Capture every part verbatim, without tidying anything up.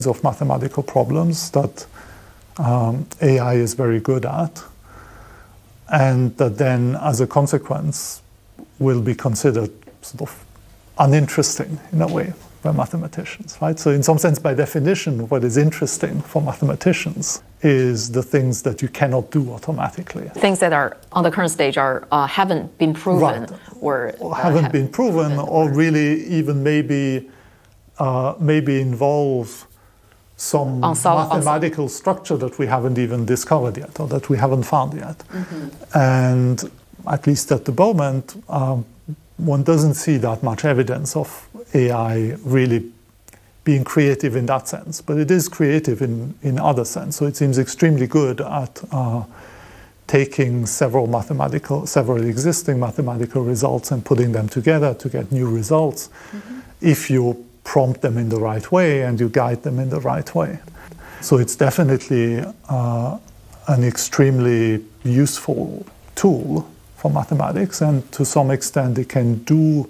of mathematical problems that um, A I is very good at, and that then, as a consequence, will be considered sort of uninteresting in a way by mathematicians, right? So in some sense, by definition, what is interesting for mathematicians is the things that you cannot do automatically. Things that are on the current stage are uh, haven't been proven, right. or, or uh, haven't have been proven, or really even maybe uh, maybe involve some Ensemble, mathematical ensemble. structure that we haven't even discovered yet, or that we haven't found yet. Mm-hmm. And at least at the moment, um, one doesn't see that much evidence of A I really being creative in that sense, but it is creative in, in other sense. So it seems extremely good at uh, taking several mathematical, several existing mathematical results and putting them together to get new results, mm-hmm. if you prompt them in the right way and you guide them in the right way. So it's definitely uh, an extremely useful tool for mathematics, and to some extent it can do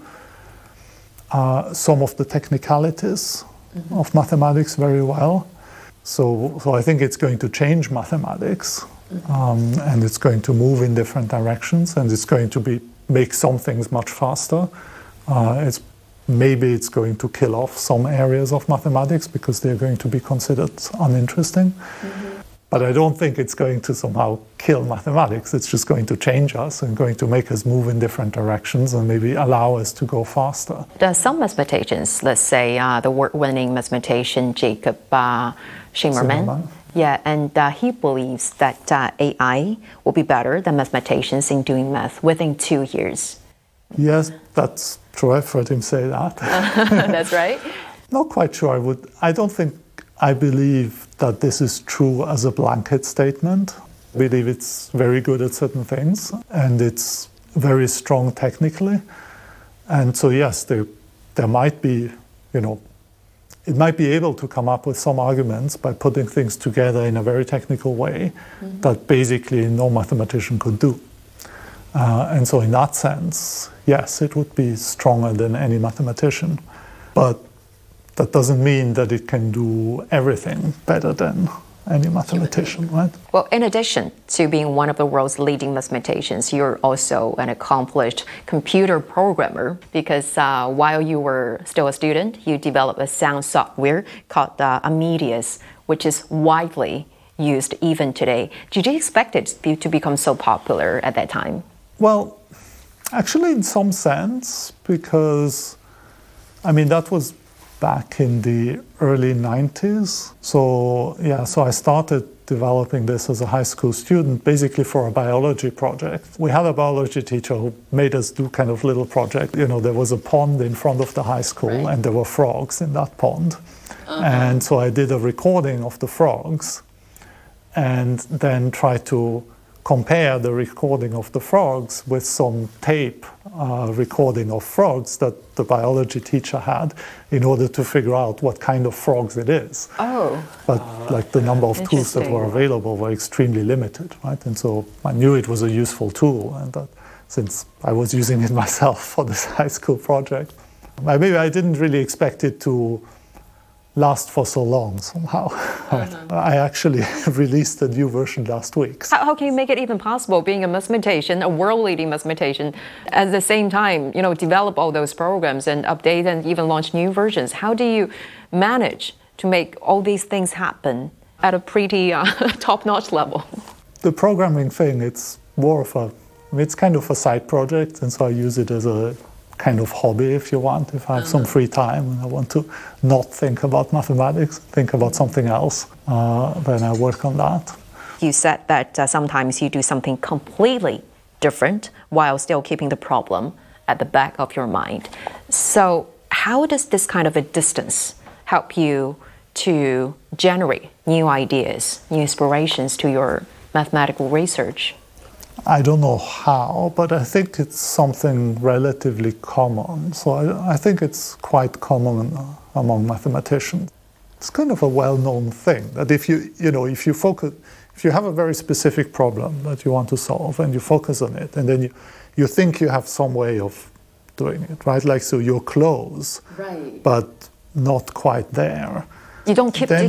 uh, some of the technicalities mm-hmm. of mathematics very well. So, so I think it's going to change mathematics, mm-hmm. um, and it's going to move in different directions, and it's going to be make some things much faster. Uh, it's maybe it's going to kill off some areas of mathematics because they're going to be considered uninteresting. Mm-hmm. But I don't think it's going to somehow kill mathematics. It's just going to change us and going to make us move in different directions and maybe allow us to go faster. There are some mathematicians, let's say uh, the award-winning mathematician Jacob uh, Shimmerman. Shimmerman. Yeah, and uh, he believes that uh, A I will be better than mathematicians in doing math within two years. Yes, that's true. I've heard him say that. That's right. Not quite sure. I would. I don't think. I believe that this is true as a blanket statement. I believe it's very good at certain things, and it's very strong technically. And so, yes, there, there might be, you know, it might be able to come up with some arguments by putting things together in a very technical way mm-hmm. that basically no mathematician could do. Uh, and so in that sense, yes, it would be stronger than any mathematician. But that doesn't mean that it can do everything better than any mathematician, right? Well, in addition to being one of the world's leading mathematicians, you're also an accomplished computer programmer, because uh, while you were still a student, you developed a sound software called uh, Amadeus, which is widely used even today. Did you expect it to become so popular at that time? Well, actually, in some sense, because, I mean, that was back in the early nineties. So, yeah, so I started developing this as a high school student, basically for a biology project. We had a biology teacher who made us do kind of little project. You know, there was a pond in front of the high school, right. and there were frogs in that pond. Uh-huh. And so I did a recording of the frogs and then tried to compare the recording of the frogs with some tape uh, recording of frogs that the biology teacher had in order to figure out what kind of frogs it is. Oh. But like the number of tools that were available were extremely limited, right? And so I knew it was a useful tool, and that since I was using it myself for this high school project, maybe I didn't really expect it to last for so long somehow. Uh-huh. I actually released a new version last week. How, how can you make it even possible, being a mathematician, a world-leading mathematician, at the same time, you know, develop all those programs and update and even launch new versions? How do you manage to make all these things happen at a pretty uh, top-notch level? The programming thing, it's more of a, I mean, it's kind of a side project, and so I use it as a kind of hobby, if you want. If I have uh-huh. some free time and I want to not think about mathematics, think about something else, uh, then I work on that. You said that uh, sometimes you do something completely different while still keeping the problem at the back of your mind. So how does this kind of a distance help you to generate new ideas, new inspirations to your mathematical research? I don't know how, but I think it's something relatively common. So I, I think it's quite common among mathematicians. It's kind of a well-known thing that if you, you know, if you focus, if you have a very specific problem that you want to solve and you focus on it, and then you, you think you have some way of doing it, right? Like, so you're close, right. but not quite there. You don't keep then,